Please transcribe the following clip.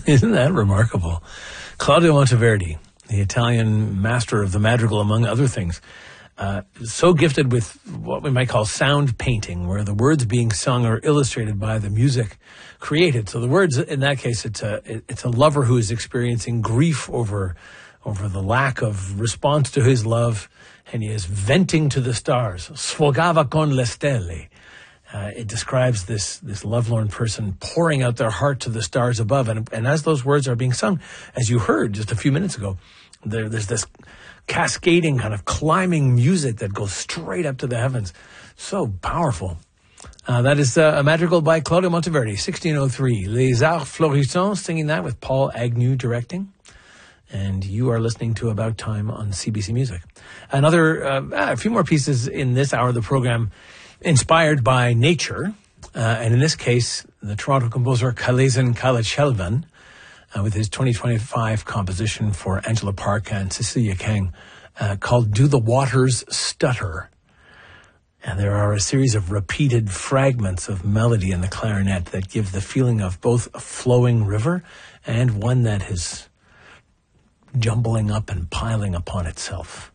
Isn't that remarkable? Claudio Monteverdi, the Italian master of the madrigal, among other things, so gifted with what we might call sound painting, where the words being sung are illustrated by the music created. So the words, in that case, it's a lover who is experiencing grief over the lack of response to his love, and he is venting to the stars. Sfogava con le stelle. It describes this lovelorn person pouring out their heart to the stars above. And as those words are being sung, as you heard just a few minutes ago, there's this cascading kind of climbing music that goes straight up to the heavens. So powerful. That is a madrigal by Claudio Monteverdi, 1603. Les Arts Florissants, singing that with Paul Agnew directing. And you are listening to About Time on CBC Music. A few more pieces in this hour of the program inspired by nature. And in this case, the Toronto composer Kalezen Kalachelvan, with his 2025 composition for Angela Park and Cecilia Kang, called Do the Waters Stutter? And there are a series of repeated fragments of melody in the clarinet that give the feeling of both a flowing river and one that is jumbling up and piling upon itself.